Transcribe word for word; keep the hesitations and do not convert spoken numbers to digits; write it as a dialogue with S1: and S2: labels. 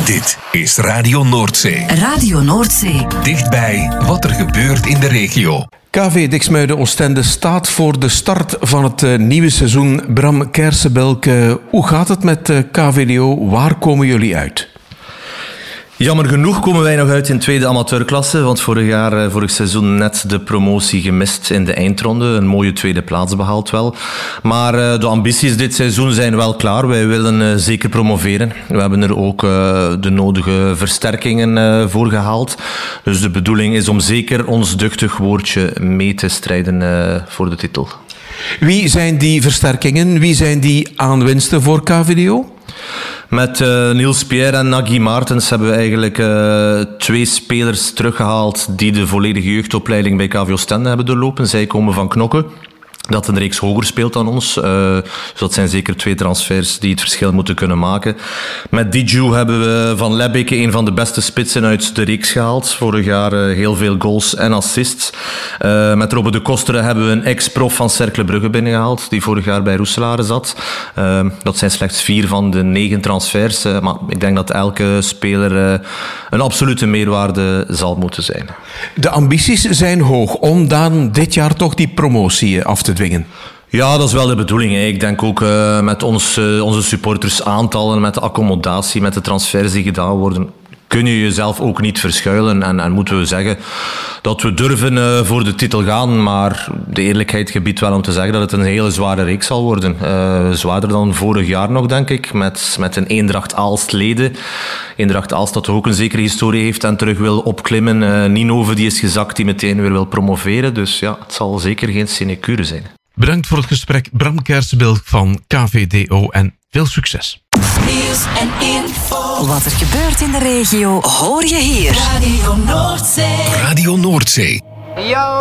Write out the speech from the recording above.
S1: Dit is Radio Noordzee.
S2: Radio Noordzee.
S1: Dichtbij wat er gebeurt in de regio.
S3: K V Diksmuiden Oostende staat voor de start van het uh, nieuwe seizoen. Bram Kersebelk, uh, hoe gaat het met uh, K V D O? Waar komen jullie uit?
S4: Jammer genoeg komen wij nog uit in tweede amateurklasse, want vorig jaar, vorig seizoen net de promotie gemist in de eindronde. Een mooie tweede plaats behaald wel. Maar uh, de ambities dit seizoen zijn wel klaar. Wij willen uh, zeker promoveren. We hebben er ook uh, de nodige versterkingen uh, voor gehaald. Dus de bedoeling is om zeker ons duchtig woordje mee te strijden uh, voor de titel.
S3: Wie zijn die versterkingen? Wie zijn die aanwinsten voor K V D O?
S4: Met uh, Niels Pierre en Nagy Maartens hebben we eigenlijk uh, twee spelers teruggehaald die de volledige jeugdopleiding bij K V Oostende hebben doorlopen. Zij komen van Knokke, dat een reeks hoger speelt dan ons. Uh, dus dat zijn zeker twee transfers die het verschil moeten kunnen maken. Met Didju hebben we van Lebbeke een van de beste spitsen uit de reeks gehaald. Vorig jaar uh, heel veel goals en assists. Uh, met Robbe de Kostere hebben we een ex-prof van Cercle Brugge binnengehaald, die vorig jaar bij Roeselare zat. Uh, dat zijn slechts vier van de negen transfers. Uh, maar ik denk dat elke speler uh, een absolute meerwaarde zal moeten zijn.
S3: De ambities zijn hoog om dan dit jaar toch die promotie af te dwingen.
S4: Ja, dat is wel de bedoeling. Hè. Ik denk ook uh, met ons, uh, onze supportersaantallen, met de accommodatie, met de transfers die gedaan worden, kun je jezelf ook niet verschuilen. En, en moeten we zeggen dat we durven uh, voor de titel gaan. Maar de eerlijkheid gebiedt wel om te zeggen dat het een hele zware reeks zal worden. Uh, zwaarder dan vorig jaar nog, denk ik. Met, met een Eendracht Aalst leden. Eendracht Aalst dat ook een zekere historie heeft en terug wil opklimmen. Uh, Ninove die is gezakt, die meteen weer wil promoveren. Dus ja, het zal zeker geen sinecure zijn.
S3: Bedankt voor het gesprek, Bram Kersebelk van K V D O, en veel succes.
S2: Nieuws en info. Wat er gebeurt in de regio, hoor je hier. Radio Noordzee.
S1: Radio Noordzee.
S5: Yo.